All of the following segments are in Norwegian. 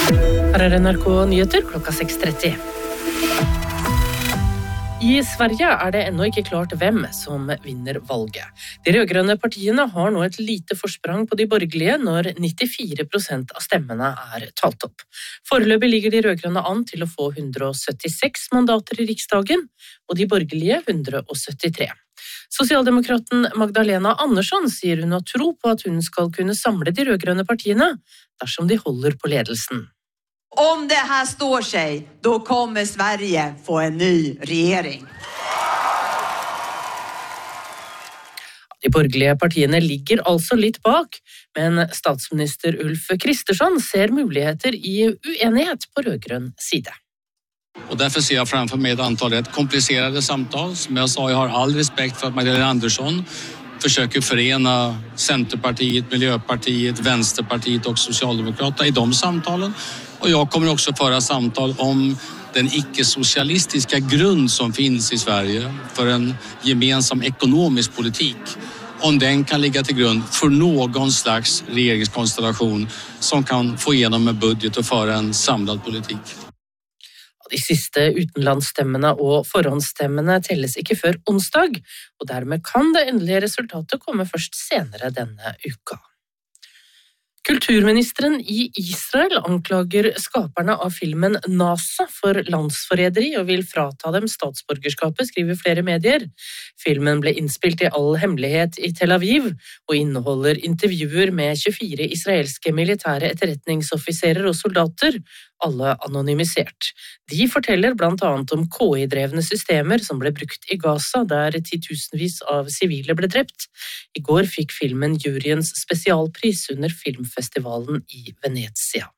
Her NRK Nyheter klokka 6:30. I Sverige det ennå ikke klart hvem som vinner valget. De rødgrønne partiene har nå et lite forsprang på de borgerlige når 94% av stemmene talt opp. Foreløpig ligger de rødgrønne an til å få 176 mandater i Riksdagen, og de borgerlige 173. Sosialdemokraten Magdalena Andersson sier hun har tro på at hun skal kunne samle de rødgrønne partiene dersom de holder på ledelsen. Om det här står sig, då kommer Sverige få en ny regering. De borgerlige partiene ligger altså litt bak, men statsminister Ulf Kristersson ser muligheter i uenighet på rødgrønn side. Och därför ser jag framför mig ett antal rätt komplicerade samtal. Som jag sa, jag har all respekt för att Magdalena Andersson försöker förena Centerpartiet, Miljöpartiet, Vänsterpartiet och Socialdemokraterna i de samtalen. Och jag kommer också föra samtal om den icke-socialistiska grund som finns i Sverige för en gemensam ekonomisk politik. Om den kan ligga till grund för någon slags regeringskonstellation som kan få igenom en budget och föra en samlad politik. De siste utenlandsstemmene og forhåndsstemmene telles ikke før onsdag, og dermed kan det endelige resultatet komme først senere denne uka. Kulturministeren i Israel anklager skaperne av filmen NASA for landsforræderi og vil frata dem statsborgerskapet, skriver flere medier. Filmen ble innspilt i all hemmelighet i Tel Aviv og inneholder intervjuer med 24 israelske militære etterretningsoffiserer og soldater, alle anonymisert. De forteller blant annet om KI-drevne systemer som ble brukt i Gaza, der titusenvis av sivile ble drept. I går fikk filmen juryens spesialpris under filmfestivalen i Venezia.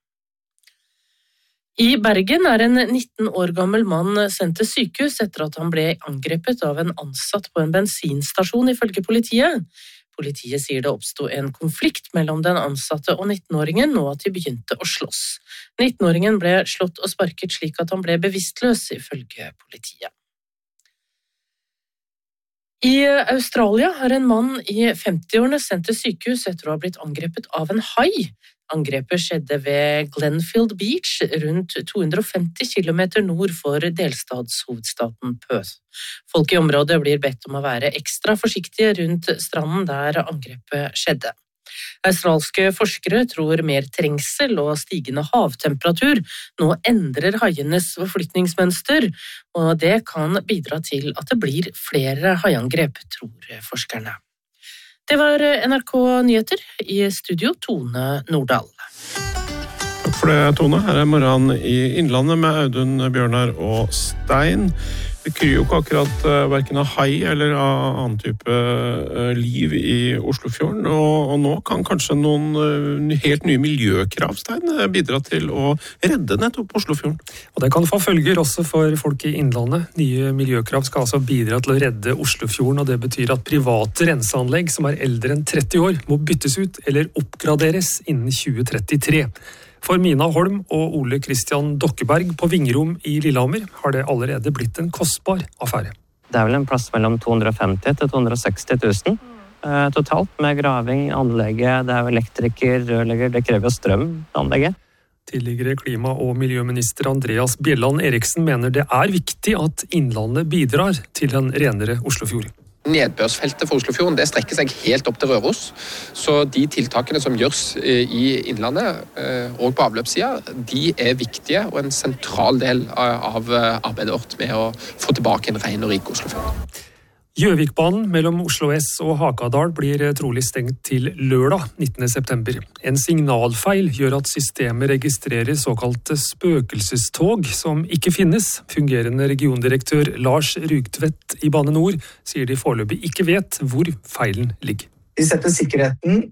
I Bergen en 19 år gammel mann sendt til sykehus etter at han ble angrepet av en ansatt på en bensinstasjon, ifølge politiet. Politiet sier det oppstod en konflikt mellom den ansatte og 19-åringen, og at de begynte å slåss. 19-åringen ble slått og sparket slik at han ble bevisstløs, ifølge politiet. I Australia en mann i 50-årene sendt til sykehus etter å ha blitt angrepet av en hai. Angrepet skjedde ved Glenfield Beach, rundt 250 kilometer nord for delstatshovedstaten Perth. Folk i området blir bedt om å være ekstra forsiktige rundt stranden der angrepet skjedde. Australske forskere tror mer trengsel og stigende havtemperatur nå endrer haienes forflytningsmønster, og det kan bidra til at det blir flere haiangrep, tror forskerne. Det var NRK Nyheter, i studio Tone Nordahl. Takk for det, Tone. Her morgenen i Innlandet med Audun, Bjørnar og Stein. Det kryr jo ikke akkurat hverken av hai eller av annen type liv i Oslofjorden, og nå kan kanskje noen helt nye miljøkrav, Stein, bidra til å redde nettopp Oslofjorden. Og det kan få følger også for folk i Innlandet. Nye miljøkrav skal altså bidra til å redde Oslofjorden, og det betyr at private renseanlegg som eldre enn 30 år må byttes ut eller oppgraderes innen 2033. For Mina Holm og Ole Kristian Dokkeberg på Vingerom i Lillehammer har det allerede blitt en kostbar affære. Det vel en plass mellom 250 til 260 000 totalt med graving, anlegget, det jo elektriker, rørlegger, det krever strøm, anlegget. Tidligere klima- og miljøminister Andreas Bjelland Eriksen mener det viktig at Innlandet bidrar til en renere Oslofjord. Nedbørsfeltet for Oslofjorden det strekker seg helt opp til Røros, så de tiltakene som gjøres i Innlandet og på avløpssiden, de viktige og en sentral del av arbeidet vårt med å få tilbake en ren og rik Oslofjord. Gjøvikbanen mellom Oslo S og Hakadal blir trolig stengt til lørdag 19. september. En signalfeil gjør at systemet registrerer såkalte spøkelsestog som ikke finnes. Fungerende regiondirektør Lars Rugtvedt i Bane Nor sier de foreløpig ikke vet hvor feilen ligger. Vi setter sikkerheten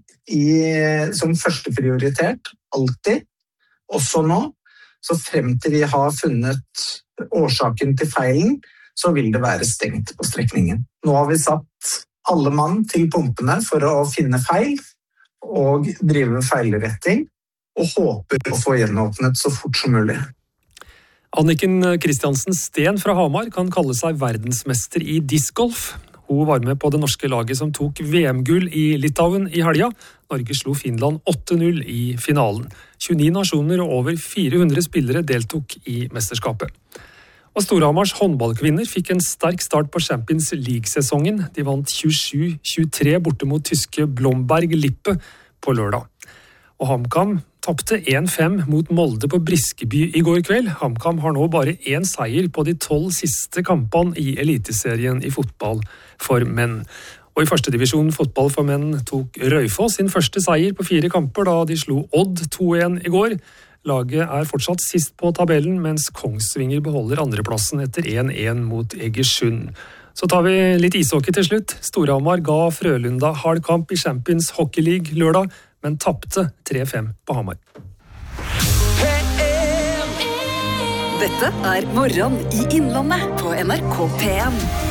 som første prioritert, alltid, også nå. Så frem til vi har funnet årsaken til feilen, så vil det være stengt på strekningen. Nå har vi satt alle mann til pumpene for å finne feil og drive feilretting, og håper å få gjenåpnet så fort som mulig. Anniken Kristiansen Steen fra Hamar kan kalle seg verdensmester i discgolf. Hun var med på det norske laget som tok VM-gull i Litauen i helga. Norge slo Finland 8-0 i finalen. 29 nasjoner og over 400 spillere deltok i mesterskapet. Og Storhamars håndballkvinner fikk en sterk start på Champions League-sesongen. De vant 27-23 borte mot tyske Blomberg Lippe på lørdag. Og HamKam tapte 1-5 mot Molde på Briskeby i går kveld. HamKam har nå bare 1 seier på de 12 siste kampene i eliteserien i fotball for menn. Og i første divisjon fotball for menn tok Røyfoss sin første seier på 4 kamper da de slo Odd 2-1 i går. Laget er fortsatt sist på tabellen, mens Kongsvinger beholder andreplassen etter 1-1 mot Egersund. Så tar vi litt ishockey til slutt. Storhamar ga Frølunda hard kamp i Champions Hockey League lørdag, men tapte 3-5 på Hamar. Dette er Morgen i Innlandet på NRK P1.